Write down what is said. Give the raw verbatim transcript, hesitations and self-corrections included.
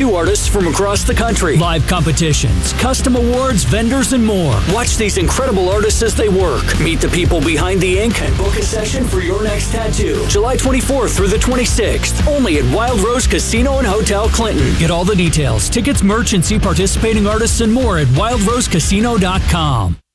tattoo artists from across the country. Live competitions, custom awards, vendors, and more. Watch these incredible artists as they work. Meet the people behind the ink and book a session for your next tattoo. July twenty-fourth through the twenty-sixth, only at Wild Rose Casino and Hotel Clinton. Get all the details, tickets, merch, and see participating artists and more at wild rose casino dot com.